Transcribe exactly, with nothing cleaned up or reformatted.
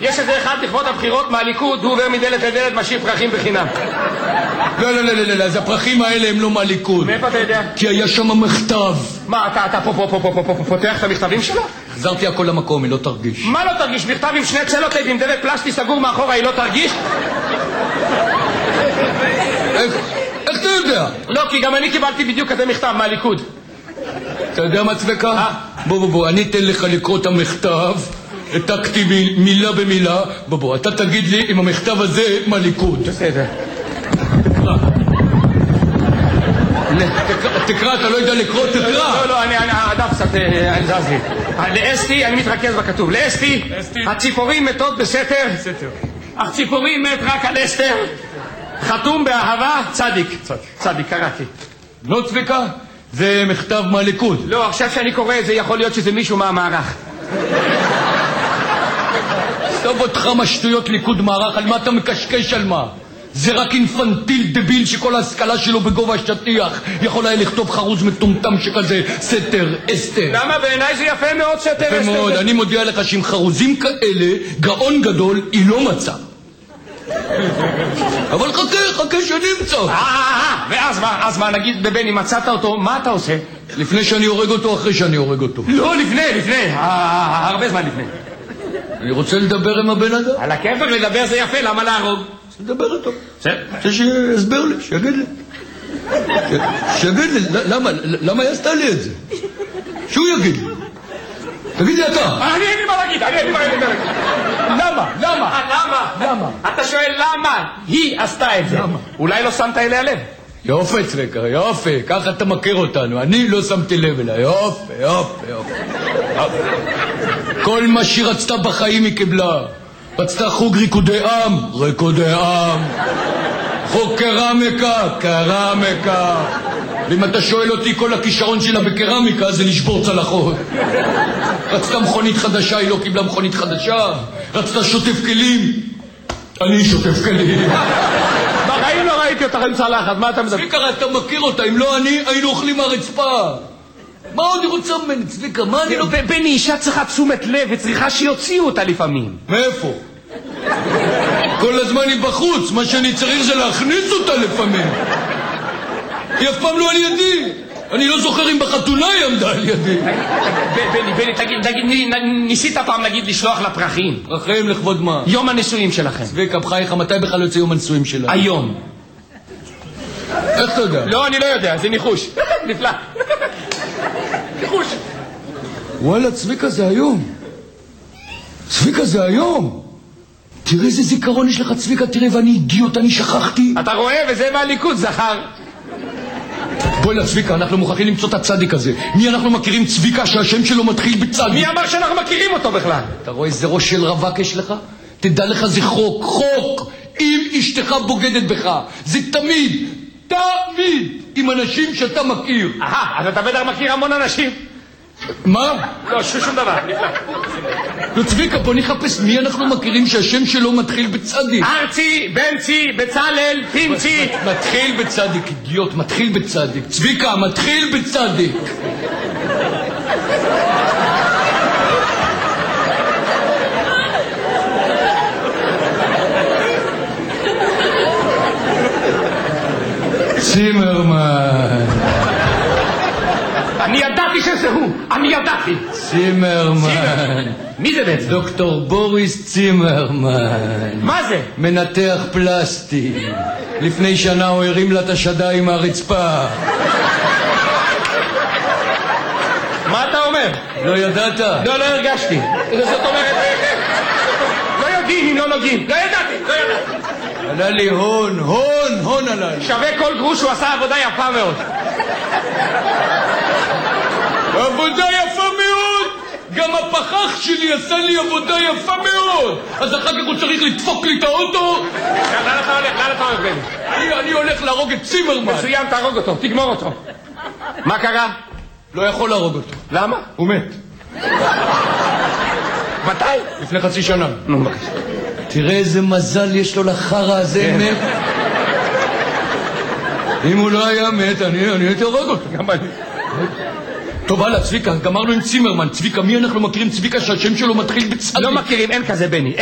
יש איזה אחד לכבוד הבחירות מהליכוד, הוא עובר מדלת לדלת, משאיר פרחים בחינם. לא, לא, לא, לא, לא, אז הפרחים האלה הם לא מהליכוד. מאיפה אתה יודע? כי היה שם מכתב. מה, אתה, אתה פה, פה, פה, פה, פה, פה, פותח את המכתבים שלו? חזרתי הכל למקום, היא לא תרגיש. מה לא תרגיש? מכתב עם שני צלוטייפ עם דלת פלסטי סגור מאחורה, היא לא תרגיש? איך, איך אתה יודע? לא, כי גם אני קיבלתי בדיוק כזה מכתב מהליכוד. אתה יודע מה צבקה? בוא בוא בוא, אני אתן לך לקרוא את המכתב, העתקתי מילה במילה, בוא בוא, אתה תגיד לי אם המכתב הזה מהליכוד. בסדר. תקרא, אתה לא יודע לקרוא, תקרא. לא, לא, הדף קצת זז לי. לאסתי, אני מתרכז בכתוב. לאסתי, הציפורים מתות בסתר, אך ציפורים מת רק על אסתר. חתום באהבה, צדיק. צדיק, קראתי. לא צבקה? זה מכתב מהליכוד. לא, עכשיו שאני קורא את זה, יכול להיות שזה מישהו מהמערך. טוב אותך משטויות ליכוד מערך, על מה אתה מקשקש על מה? זה רק אינפנטיל דביל שכל ההשכלה שלו בגובה השטיח יכול היה לכתוב חרוז מטומטם שכזה סתר, אסתר. למה? בעיניי זה יפה מאוד סתר, אסתר. יפה מאוד, אני מודיע לך שעם חרוזים כאלה, גאון גדול היא לא מצא. אבל חכה, חכה שנמצא. אה, אה, ואז מה, אז מה, נגיד בבני מצאת אותו, מה אתה עושה? לפני שאני הורג אותו, אחרי שאני הורג אותו. לא, לפני, לפני, הרבה זמן לפני. אני רוצה לדבר עם הבן אדם. על הכיפק לדבר זה יפה, למה להרוג? לדבר איתו. רוצה שיסבר לי, שיגיד לי. שיגיד לי, למה, למה היא עשתה לי את זה? שהוא יגיד לי. תגיד לי אתה. אני אין לי מה להגיד, אני אין לי מה להגיד. למה? למה? למה? למה? אתה שואל למה היא עשתה את זה. למה? אולי לא שמת אליה לב. יופי צבקה, יופי, ככה אתה מכיר אותנו. אני לא שמתי לב אליה, יופי, יופי, יופי. כל מה שהיא רצתה בחיים היא קיבלה. רצתה חוג ריקודי עם, ריקודי עם. חוג קרמיקה, קרמיקה. ואם אתה שואל אותי, כל הכישרון שלה בקרמיקה זה לשבור צלחות. רצתה מכונית חדשה, היא לא קיבלה מכונית חדשה. רצתה שוטף כלים, אני שוטף כלים. בחיים לא ראיתי אותך עם צלחת, מה אתה מדבר? צביקה, אתה מכיר אותה, אם לא אני, היינו אוכלים מהרצפה. מה עוד היא רוצה ממני, צביקה? מה אני לא... בני, אישה צריכה תשומת לב וצריכה שיוציאו אותה לפעמים. מאיפה? כל הזמן היא בחוץ, מה שאני צריך זה להכניס אותה לפעמים. היא אף פעם לא על ידי. אני לא זוכר אם בחתונה היא עמדה על ידי. בני, בני, תגיד, ניסית פעם נגיד לשלוח לה פרחים? פרחים לכבוד מה? יום הנישואים שלכם. צביקה, בחייך, מתי בכלל יוצא יום הנישואים שלה? היום. איך אתה יודע? לא, אני לא יודע, זה ניחוש. נפלא. ניחוש. וואלה, צביקה, זה היום. צביקה, זה היום. תראה איזה זיכרון יש לך, צביקה, תראה, ואני אידיוט, אני שכחתי. אתה רואה, וזה מהליכוד, זכר. בואי לצביקה, אנחנו מוכרחים למצוא את הצדיק הזה. מי אנחנו מכירים צביקה שהשם שלו מתחיל בצדיק? מי אמר שאנחנו מכירים אותו בכלל? אתה רואה איזה ראש של רווק יש לך? תדע לך, זה חוק, חוק. אם אשתך בוגדת בך, זה תמיד, תמיד, עם אנשים שאתה מכיר. אהה, אז אתה בטח מכיר המון אנשים. מה? לא, שום דבר, נפלא. לא, צביקה, בוא נחפש מי אנחנו מכירים שהשם שלו מתחיל בצדיק. ארצי, בנצי, בצלל, פינצי. מתחיל בצדיק, אידיוט, מתחיל בצדיק. צביקה, מתחיל בצדיק. צימרמן. אני ידעתי שזה הוא, אני ידעתי. צימרמן. מי זה בעצם? דוקטור בוריס צימרמן. מה זה? מנתח פלסטי. לפני שנה הוא הרים לה את השדיים מהרצפה. מה אתה אומר? לא ידעת? לא, לא הרגשתי. זאת אומרת, לא יודעים אם לא נוגעים. לא ידעתי, לא ידעתי. עלה לי הון, הון, הון עלה לי. שווה כל גרוש, הוא עשה עבודה יפה מאוד. עבודה יפה מאוד! גם הפחח שלי עשה לי עבודה יפה מאוד! אז אחר כך הוא צריך לדפוק לי את האוטו? לאן אתה הולך? לאן אתה הולך, בני? אני הולך להרוג את צימרמן. מצוין, תהרוג אותו, תגמור אותו. מה קרה? לא יכול להרוג אותו. למה? הוא מת. מתי? לפני חצי שנה. נו, בבקשה. תראה איזה מזל יש לו לחרה הזה, מת. אם הוא לא היה מת, אני הייתי הורג אותו. גם אני. טוב, הלאה, צביקה, גמרנו עם צימרמן. צביקה, מי אנחנו מכירים צביקה שהשם שלו מתחיל בצדיק? לא מכירים, אין כזה בני.